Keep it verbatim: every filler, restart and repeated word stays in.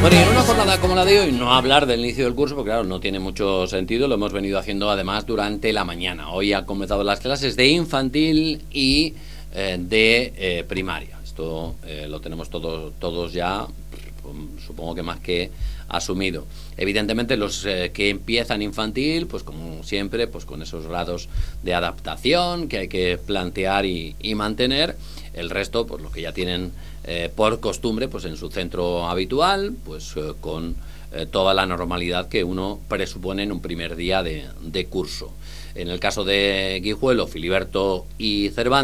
Bueno, y en una jornada como la de hoy, no hablar del inicio del curso, porque claro, no tiene mucho sentido, lo hemos venido haciendo además durante la mañana. Hoy han comenzado las clases de infantil y eh, de eh, primaria. Esto eh, lo tenemos todo, todos ya, supongo que más que asumido. Evidentemente los eh, que empiezan infantil, pues como siempre, pues con esos grados de adaptación que hay que plantear y, y mantener. El resto, pues los que ya tienen eh, por costumbre, pues en su centro habitual, pues eh, con eh, toda la normalidad que uno presupone en un primer día de, de curso. En el caso de Guijuelo, Filiberto y Cervantes,